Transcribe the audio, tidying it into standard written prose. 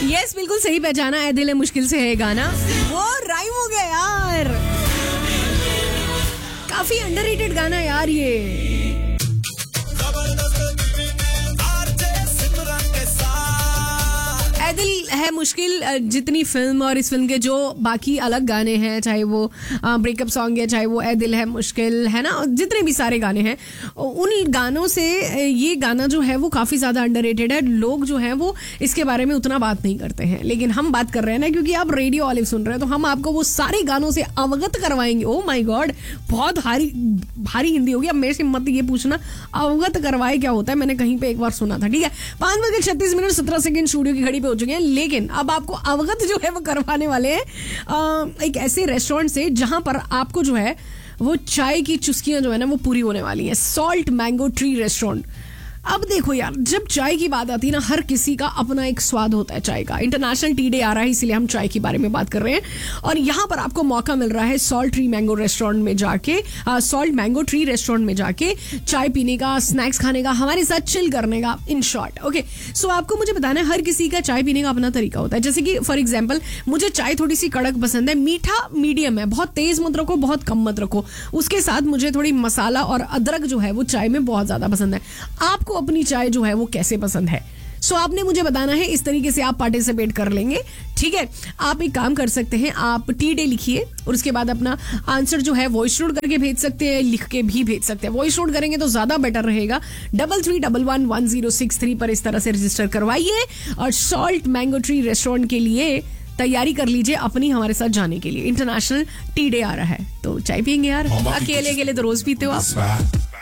Yes, बिल्कुल सही पहचाना। ऐ दिल है मुश्किल से है गाना, वो राइम हो गया यार। काफी अंडररेटेड गाना यार ये। दिल है मुश्किल जितनी फिल्म और इस फिल्म के जो बाकी अलग गाने हैं, चाहे वो ब्रेकअप सॉन्ग है, चाहे वो ऐ दिल है मुश्किल है ना, जितने भी सारे गाने हैं, उन गानों से ये गाना जो है वो काफ़ी ज़्यादा अंडररेटेड है। लोग जो हैं वो इसके बारे में उतना बात नहीं करते हैं, लेकिन हम बात कर रहे हैं ना, क्योंकि आप रेडियो ऑलिव सुन रहे हैं, तो हम आपको वो सारे गानों से अवगत करवाएंगे। ओ माय गॉड, बहुत भारी हिंदी होगी। अब मेरे से मत ये पूछना अवगत करवाए क्या होता है, मैंने कहीं पे एक बार सुना था। ठीक है, 5:36 स्टूडियो की घड़ी पे हो चुके हैं, लेकिन अब आपको अवगत जो है वो करवाने वाले हैं एक ऐसे रेस्टोरेंट से जहां पर आपको जो है वो चाय की चुस्कियां जो है ना वो पूरी होने वाली हैं। Salt mango tree restaurant. अब देखो यार, जब चाय की बात आती है ना, हर किसी का अपना एक स्वाद होता है चाय का। इंटरनेशनल टी डे आ रहा है, इसीलिए हम चाय के बारे में बात कर रहे हैं। और यहाँ पर आपको मौका मिल रहा है सॉल्ट ट्री मैंगो रेस्टोरेंट में जाके, सॉल्ट मैंगो ट्री रेस्टोरेंट में जाके चाय पीने का, स्नैक्स खाने का, हमारे साथ चिल करने का, इन शॉर्ट। ओके, सो आपको मुझे बताना है, हर किसी का चाय पीने का अपना तरीका होता है। जैसे कि फॉर एग्जाम्पल, मुझे चाय थोड़ी सी कड़क पसंद है, मीठा मीडियम है, बहुत तेज मत रखो, बहुत कम मत रखो। उसके साथ मुझे थोड़ी मसाला और अदरक जो है वो चाय में बहुत ज्यादा पसंद है। आपको अपनी चाय जो है वो कैसे पसंद है, सो आपने मुझे बताना है। इस तरीके से आप पार्टिसिपेट कर लेंगे। ठीक है, आप एक काम कर सकते हैं, आप टी डे लिखिए और उसके बाद अपना आंसर जो है वॉइस नोट करके भेज सकते हैं, लिख के भी भेज सकते हैं। वॉइस नोट करेंगे तो ज्यादा बेटर रहेगा। 33111063 पर इस तरह से रजिस्टर करवाइए और सॉल्ट मैंगो ट्री रेस्टोरेंट के लिए तैयारी कर लीजिए अपनी, हमारे साथ जाने के लिए। इंटरनेशनल टी डे आ रहा है तो चाय पियेंगे यार, अकेले अकेले तो रोज पीते हो आप।